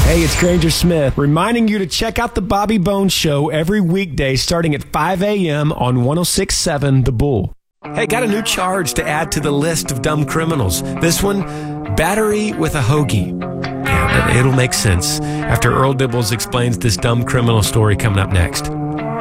Hey, it's Granger Smith, reminding you to check out the Bobby Bones Show every weekday starting at 5 a.m. on 106.7 The Bull. Hey, got a new charge to add to the list of dumb criminals. This one, battery with a hoagie. Yeah, it'll make sense after Earl Dibbles explains this dumb criminal story coming up next.